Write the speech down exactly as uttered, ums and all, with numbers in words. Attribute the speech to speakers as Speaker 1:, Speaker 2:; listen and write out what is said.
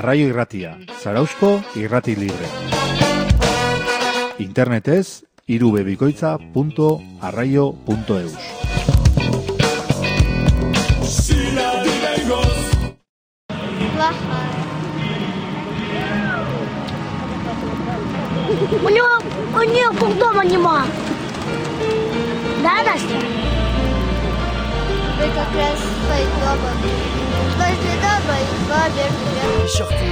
Speaker 1: Arraio Irratia, Zarauzko irrati libre. Internetez, irubebikoitza punto arraio punto eus.
Speaker 2: У него, у него дома нема. Да, Настя?
Speaker 3: Мы как раз стоит дома. Возле дома и два вверх.
Speaker 4: Surtout